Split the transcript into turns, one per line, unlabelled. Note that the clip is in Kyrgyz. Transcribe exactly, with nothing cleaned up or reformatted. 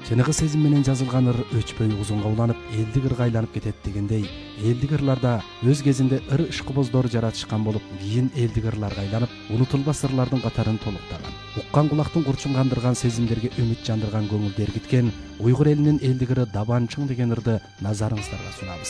чыныгы сезим менен жазылган ыр өчпөй узунга уланып, элдик ырга айланып кетет дегендей, элдик ырларда өз кезинде ыр ишкыбоздору жаратышкан болуп, кийин элдик ырларга айланып, унутулбас ырлардын катарын толуктаган. Уккан кулактын курчун кандырган, сезимдерге үмүт жандырган, көңүлдү эргиткен уйгур элинин элдик ыры Дабанчың деген ырды назарыңыздарга сунабыз.